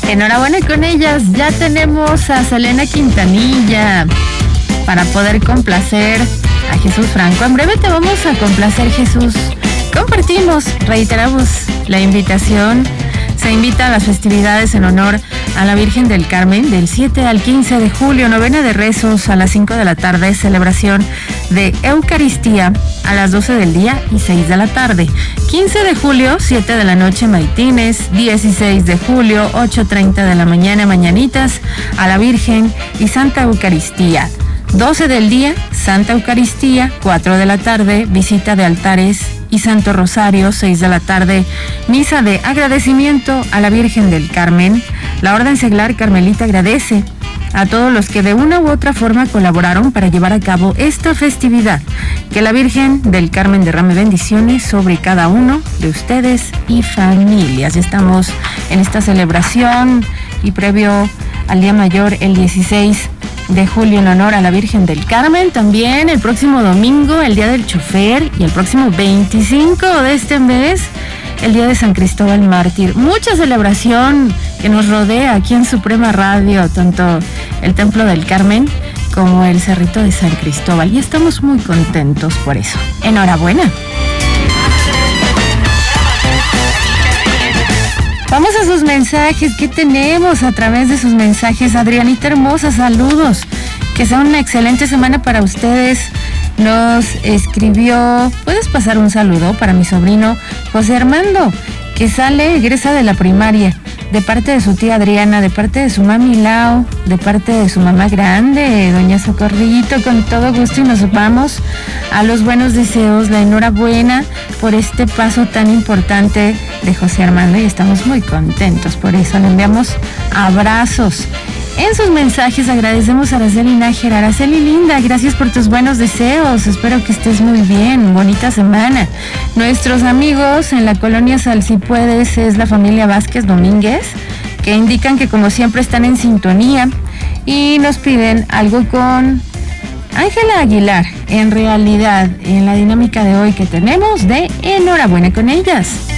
Enhorabuena con ellas, ya tenemos a Selena Quintanilla para poder complacer a Jesús Franco. En breve te vamos a complacer, Jesús. Compartimos, reiteramos la invitación. Se invita a las festividades en honor a la Virgen del Carmen del 7 al 15 de julio, novena de rezos a las 5 de la tarde, celebración de Eucaristía a las 12 del día y 6 de la tarde. 15 de julio, 7 de la noche, maitines. 16 de julio, 8:30 de la mañana, mañanitas a la Virgen y Santa Eucaristía. 12 del día, Santa Eucaristía. 4 de la tarde, visita de altares y Santo Rosario. 6 de la tarde, misa de agradecimiento a la Virgen del Carmen. La Orden Seglar Carmelita agradece a todos los que de una u otra forma colaboraron para llevar a cabo esta festividad. Que la Virgen del Carmen derrame bendiciones sobre cada uno de ustedes y familias. Ya estamos en esta celebración y previo al Día Mayor, el 16 de julio, en honor a la Virgen del Carmen. También el próximo domingo, el Día del Chofer, y el próximo 25 de este mes, el Día de San Cristóbal Mártir. Mucha celebración que nos rodea aquí en Suprema Radio, tanto el Templo del Carmen como el Cerrito de San Cristóbal, y estamos muy contentos por eso. Enhorabuena. Vamos a sus mensajes. ¿Qué tenemos a través de sus mensajes? Adrianita hermosa, saludos. Que sea una excelente semana para ustedes. Nos escribió, ¿puedes pasar un saludo para mi sobrino José Armando, que egresa de la primaria, de parte de su tía Adriana, de parte de su mami Lau, de parte de su mamá grande, doña Socorrito? Con todo gusto, y nos vamos a los buenos deseos, la enhorabuena por este paso tan importante de José Armando, y estamos muy contentos por eso. Le enviamos abrazos. En sus mensajes agradecemos a Araceli Nájera. Araceli linda, gracias por tus buenos deseos. Espero que estés muy bien. Bonita semana. Nuestros amigos en la colonia Sal Si Puedes es la familia Vázquez Domínguez, que indican que como siempre están en sintonía y nos piden algo con Ángela Aguilar. En realidad, en la dinámica de hoy que tenemos de enhorabuena con ellas.